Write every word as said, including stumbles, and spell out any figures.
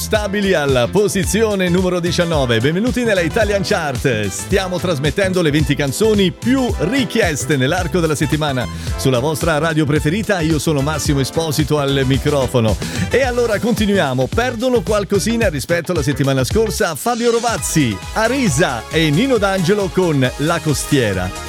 stabili alla posizione numero diciannove. Benvenuti nella Italian Chart. Stiamo trasmettendo le venti canzoni più richieste nell'arco della settimana sulla vostra radio preferita. Io sono Massimo Esposito al microfono. E allora continuiamo. Perdono qualcosina rispetto alla settimana scorsa Fabio Rovazzi, Arisa e Nino D'Angelo con La Costiera.